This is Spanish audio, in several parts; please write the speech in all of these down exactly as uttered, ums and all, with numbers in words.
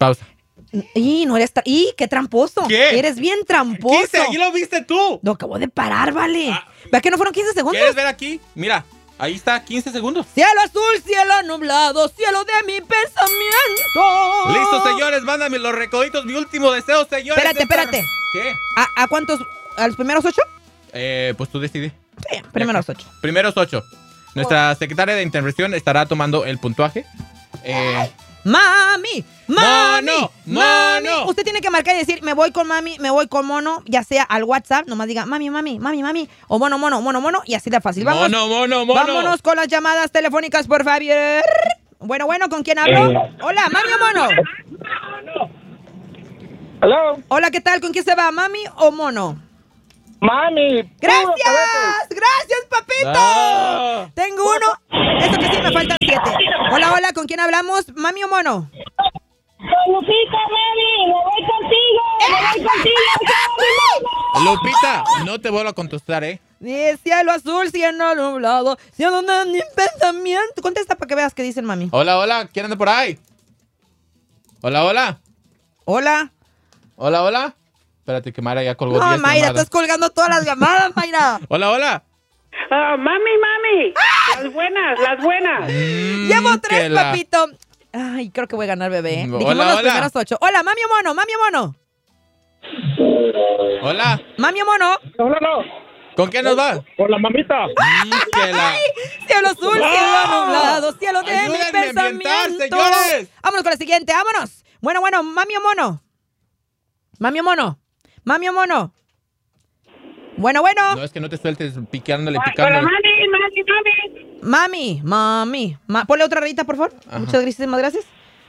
Pausa. Y no eres... Tra- ¡Y qué tramposo! ¿Qué? Eres bien tramposo. quince, aquí lo viste tú. Lo acabo de parar, vale. Ah. ¿Ves que no fueron quince segundos? ¿Quieres ver aquí? Mira, ahí está, quince segundos. Cielo azul, cielo nublado, cielo de mi pensamiento. Listo, señores, mándame los recoditos, mi último deseo, señores. Espérate, espérate. ¿Qué? ¿A, a cuántos? ¿A los primeros ocho? Eh, pues tú decidí. Sí, primeros ocho. Primeros ocho. Nuestra secretaria de intervención estará tomando el puntuaje. Eh, Mami, mami, Mono, mami. mono. Usted tiene que marcar y decir, me voy con mami, me voy con mono, ya sea al WhatsApp, nomás diga, mami, mami, mami, mami, o mono, mono, mono, mono, y así de fácil. Vamos, mono, mono, mono. vámonos con las llamadas telefónicas, por favor. Bueno, bueno, ¿con quién hablo? Eh. Hola, mami o mono. Hello. Hola, ¿qué tal? ¿Con quién se va, mami o mono? Mami. ¡Gracias! ¡Gracias, papito! Ah. Tengo uno. Eso que sí, me faltan siete. Hola, hola, ¿con quién hablamos? ¿Mami o mono? Lupita, mami, me voy contigo, me voy contigo. Lupita, no te vuelvo a contestar, ¿eh? Ni cielo azul, cielo nublado, cielo de mi pensamiento. Contesta para que veas qué dicen, mami. Hola, hola, ¿quién anda por ahí? Hola, hola. Hola. Hola, hola. Espérate que Mayra ya colgó No, diez Mayra, llamadas. estás colgando todas las llamadas, Mayra. Hola, hola. Ah, mami, mami, las buenas, las buenas. Mm, Llevo que tres, la- papito. Ay, creo que voy a ganar, bebé. ¿eh? Hola, Dijimos los hola. primeros ocho. Hola, mami o mono, mami o mono. Hola. Mami o mono. Hola, no. ¿Con quién nos va? Con la mamita. Mm, que la... Cielo azul, ¡Wow! cielo nublado, cielo de mi Ayúdenme a ambientar, pensamiento. señores. Vámonos con la siguiente, vámonos. Bueno, bueno, mami o mono. Mami o mono. Mami o mono. Bueno, bueno. No, es que no te sueltes piqueándole, Hola, picándole. mami, mami, mami. Mami, mami. Ma- Ponle otra rayita, por favor. Ajá. Muchas gracias, más gracias.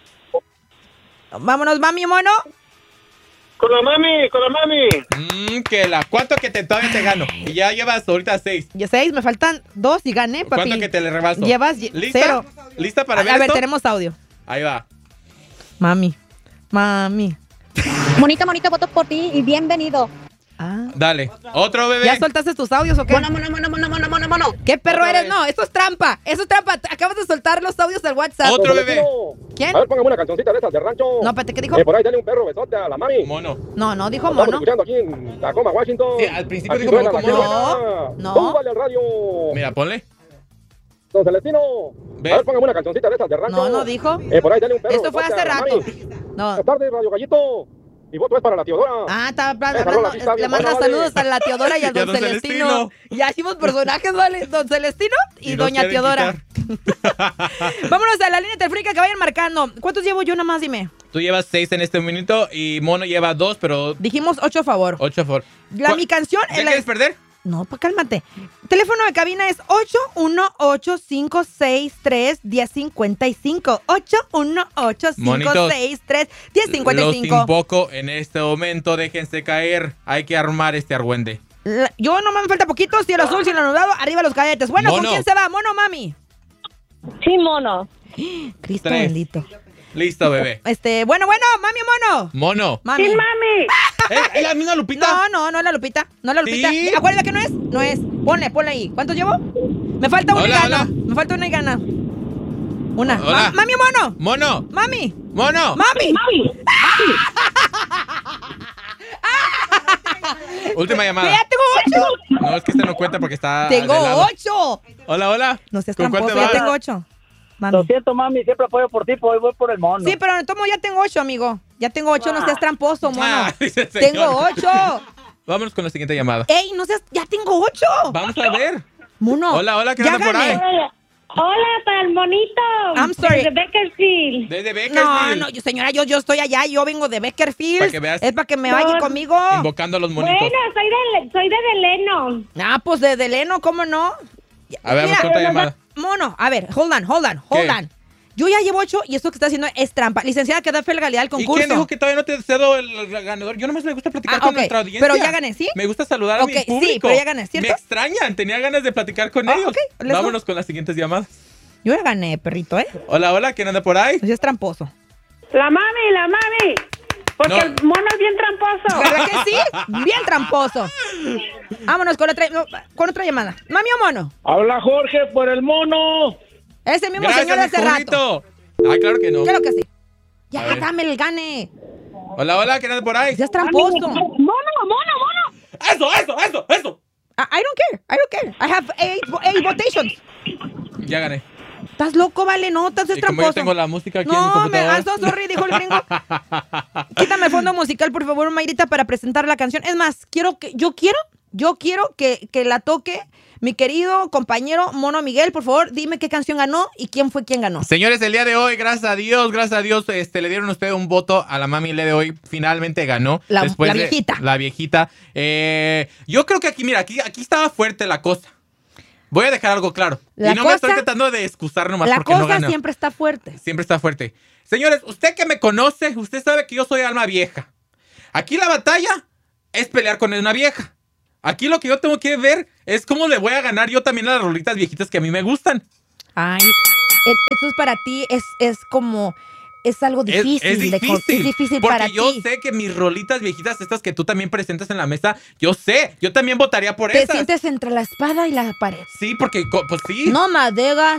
Vámonos, mami o mono. Con la mami, con la mami. Mm, que la... ¿Cuánto que te todavía te gano? Y ya llevas ahorita seis. Ya seis, me faltan dos y gané, papi. ¿Cuánto que te le rebaso? Llevas ye- ¿Lista? cero. ¿Lista para A, ver a ver, esto? tenemos audio. Ahí va. Mami, mami. Monito, monito, voto por ti y bienvenido. Ah. Dale. Otro bebé. ¿Ya soltaste tus audios o qué? Mono, mono, mono, mono, mono, mono, mono. ¿Qué perro Otra eres? vez. No, eso es trampa. Eso es trampa. Acabas de soltar los audios del WhatsApp. Otro bebé. ¿Quién? A ver, póngame una cancioncita de esas de rancho. No, espérate, ¿qué dijo? Eh, por ahí dale un perro besote a la mami. Mono. No, no, dijo Estamos mono. escuchando aquí en Tacoma, Washington. Sí, al principio Aquí dijo suena mono la como que mono. suena. No. Súbale al radio. Mira, ponle. Don Celestino. ¿Ves? A ver, póngame una cancioncita de esas de rancho. No, no dijo. Eh, por ahí dale un perro Esto fue besote hace a la rato. mami. No. Buenas tardes, Radio Gallito. Mi voto es para la Teodora. Ah, estaba hablando. Esa rola sí está Le bien manda buena, vale. saludos a la Teodora y al Y a don don Celestino. Celestino. Ya hicimos personajes, ¿vale? Don Celestino y, Y nos doña quieren Teodora. quitar. Vámonos a la línea telefónica que vayan marcando. ¿Cuántos llevo yo nomás? Dime. Tú llevas seis en este minuto y Mono lleva dos, pero Dijimos ocho a favor. ocho a favor. La, ¿Cuál- mi canción... ¿Ya es la- quieres perder? No, pues cálmate. Teléfono de cabina es ocho uno ocho, cinco seis tres, uno cero cinco cinco. ocho uno ocho, cinco Monitos, seis tres, uno cero cinco Los cinco. invoco en este momento. Déjense caer. Hay que armar este argüende. La- Yo no me falta poquito. Cielo azul, cielo nublado. Arriba los cadetes. Bueno, ¿con Mono. quién se va? ¿Mono o mami? Sí, mono. Cristo Tres. bendito. Listo, bebé. Este, bueno, bueno, mami o mono. Mono. Mami. Sí, mami. ¿Es, es la misma Lupita? No, no, no es la Lupita. No es la Lupita. ¿Sí? Acuérdate que no es. No es. Ponle, ponle ahí. ¿Cuántos llevo? Me falta una y Hola, gana. hola. Me falta una y gana. Una. Hola. Ma- mami o mono. Mono. Mami. Mono. Mami. Mami. Última llamada. Ya tengo ocho. No, es que este no cuenta porque está. Tengo de lado. ocho. Hola, hola. No seas ¿Con cuál tramposo, te ya vas? tengo ocho. Mami. Lo siento, mami. Siempre apoyo por ti, pues voy por el mono. Sí, pero tomo ya tengo ocho, amigo. Ya tengo ocho, no seas tramposo, mono. Ah, dice el señor. Tengo ocho. Vámonos con la siguiente llamada. Ey, no seas, ya tengo ocho. Vamos a ver. Mono. Hola, hola, ¿qué ya anda por gané. ahí? Hola, hola, para el monito. I'm sorry. De Bakersfield. Desde No, Bakersfield. no, yo, señora, yo, yo estoy allá, yo vengo de Bakersfield. Para que veas. Es para que me No, vaya conmigo. Invocando a los monitos. Bueno, soy de, soy de Deleno. Ah, pues de Deleno, ¿cómo no? A ver, vamos Mira, con otra llamada. Mono, a ver, hold on, hold on, hold ¿Qué? on. Yo ya llevo ocho y esto que está haciendo es trampa. Licenciada, que da fe legalidad al ¿Y concurso. quién dijo que todavía no te cedo el, el ganador? Yo nomás me gusta platicar Ah, con ok, nuestra audiencia. pero ya gané, ¿sí? Me gusta saludar a Ok, mi sí, público. pero ya gané, ¿cierto? Me extrañan, tenía ganas de platicar con Ah, ellos. ok, let's Vámonos con las siguientes llamadas. Yo ya gané, perrito, ¿eh? Hola, hola, ¿quién anda por ahí? Pues es tramposo. La mami, la mami. Porque No. el mono es bien tramposo. ¿Verdad que sí? Bien tramposo. Vámonos con otra, no, con otra llamada. ¿Mami o mono? Habla Jorge por el mono. Es el mismo Gracias, señor de hace mi rato. Jorgito. Ah, claro que no. Claro que sí. Ya, A ver. dame el gane. Hola, hola, ¿quién anda por ahí? Ya es tramposo. Mono, mono, mono. ¡Eso, eso, eso, eso! I, I don't care. I don't care. I have eight, eight votations. Ya gané. ¿Estás loco, vale? No, estás es Y como tramposo. yo tengo la música aquí en mi No, me computadora. ah, so sorry, dijo el gringo. Quítame el fondo musical, por favor, Mayrita, para presentar la canción. Es más, quiero que, yo quiero, yo quiero que, que la toque mi querido compañero Mono Miguel. Por favor, dime qué canción ganó y quién fue quien ganó. Señores, el día de hoy, gracias a Dios, gracias a Dios, este, le dieron ustedes un voto a la mami el día de hoy. Finalmente ganó. La- después la de- viejita. La viejita. Eh, yo creo que aquí, mira, aquí, aquí estaba fuerte la cosa. Voy a dejar algo claro. La y no me cosa- estoy tratando de excusar nomás La porque no cosa ganó. siempre está fuerte. Siempre está fuerte. Señores, usted que me conoce, usted sabe que yo soy alma vieja. Aquí la batalla es pelear con una vieja. Aquí lo que yo tengo que ver es cómo le voy a ganar yo también a las rolitas viejitas que a mí me gustan. Ay, e- eso es para ti, es, es como, es algo Es- difícil. Es, de con- difícil. es difícil porque para yo ti. sé que mis rolitas viejitas, estas que tú también presentas en la mesa, yo sé, yo también votaría por Te esas. sientes entre la espada y la pared. Sí, porque, co- pues sí. No me digas,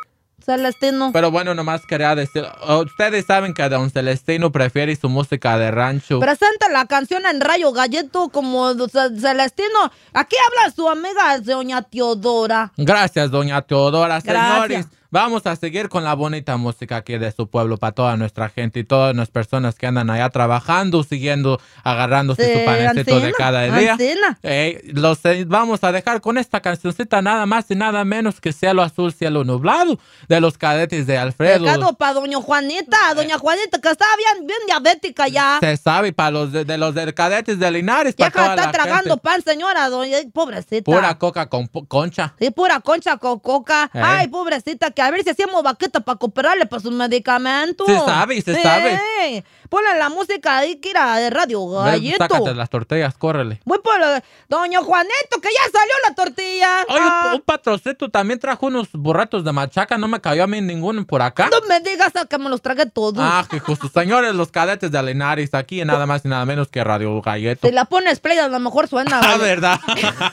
Celestino. Pero bueno, nomás quería decir, oh, ustedes saben que don Celestino prefiere su música de rancho. Presenta la canción en Rayo Galleto como Ce- Celestino. Aquí habla su amiga doña Teodora. Gracias, doña Teodora. Gracias. Señores, vamos a seguir con la bonita música aquí de su pueblo para toda nuestra gente y todas las personas que andan allá trabajando, siguiendo, agarrándose Sí, su panecito de Ancina, cada día. Ancina. Eh, los eh, vamos a dejar con esta cancioncita nada más y nada menos que Cielo Azul, Cielo Nublado de los Cadetes de Alfredo. Pecado para doña Juanita, doña Juanita, que está bien, bien diabética ya. Se sabe para los de, de los de Cadetes de Linares. Ya para toda está la tragando gente. pan, señora, doña, pobrecita. Pura coca con po- concha. Sí, pura concha con coca. Eh. Ay, pobrecita, que a ver si hacíamos vaqueta para cooperarle para sus medicamentos. Se sabe, se sabe. Ponle la música ahí, que era de Radio Ve, Galleto. sácate las tortillas, córrele. Voy por lo- doña Juanito, que ya salió la tortilla. Oye, Ah, un, un patroncito también trajo unos burratos de machaca. No me cayó a mí ninguno por acá. no me digas que me los tragué todos. Ah, que justo. Señores, los Cadetes de Linares, aquí nada más y nada menos que Radio Galleto. Si la pones play, a lo mejor suena. Ah, ¿vale? verdad.